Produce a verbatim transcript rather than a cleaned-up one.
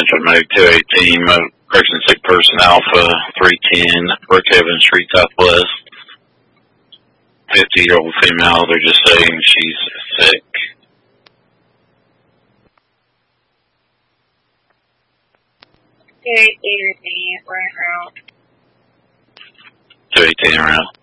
Norfolk Mode two eighteen, Correction Sick Person Alpha three ten, Brookhaven Street Southwest. fifty-year-old female, they're just saying she's sick. two eighteen, right route. two eighteen route.